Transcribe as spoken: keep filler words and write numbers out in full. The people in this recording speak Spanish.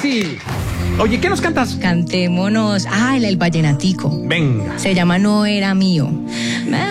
sí. Oye, ¿qué nos cantas? Cantémonos. Ah, el, el vallenatico. Venga. Se llama No Era Mío. Me